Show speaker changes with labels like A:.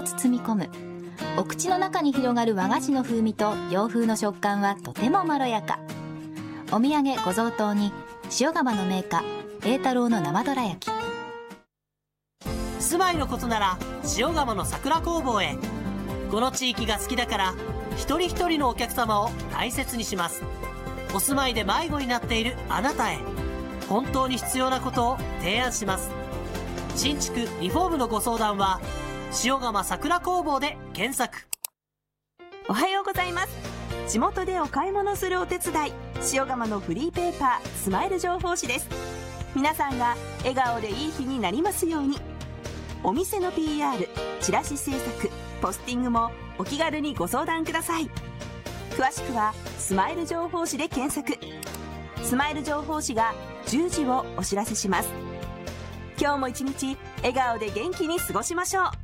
A: 包み込む。お口の中に広がる和菓子の風味と洋風の食感はとてもまろやか。お土産ご贈答に塩釜の銘菓栄太郎の生どら焼き。
B: 住まいのことなら塩釜の桜工房へ。この地域が好きだから一人一人のお客様を大切にします。お住まいで迷子になっているあなたへ、本当に必要なことを提案します。新築リフォームのご相談は塩釜桜工房で検索。
C: おはようございます。地元でお買い物するお手伝い、塩釜のフリーペーパースマイル情報誌です。皆さんが笑顔でいい日になりますように。お店の PR、 チラシ制作、ポスティングもお気軽にご相談ください。詳しくはスマイル情報誌で検索。スマイル情報誌が10時をお知らせします。今日も一日笑顔で元気に過ごしましょう。